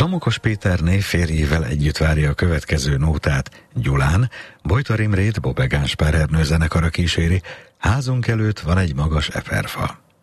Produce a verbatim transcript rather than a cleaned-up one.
Damokos Péterné férjével együtt várja a következő nótát. Gyulán Bojtar Imrét Bobbe Gáspár Ernő zenekara kíséri, házunk előtt van egy magas eperfa.